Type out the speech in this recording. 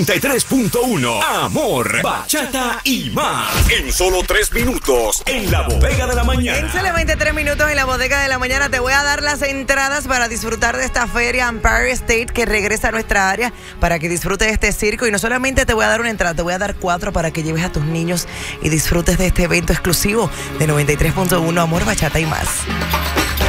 93.1 Amor, Bachata y más. En solo 3 minutos en la bodega de la mañana. En solamente 3 minutos en la bodega de la mañana te voy a dar las entradas para disfrutar de esta feria Empire State que regresa a nuestra área para que disfrutes de este circo. Y no solamente te voy a dar una entrada, te voy a dar 4 para que lleves a tus niños y disfrutes de este evento exclusivo de 93.1 Amor, Bachata y más.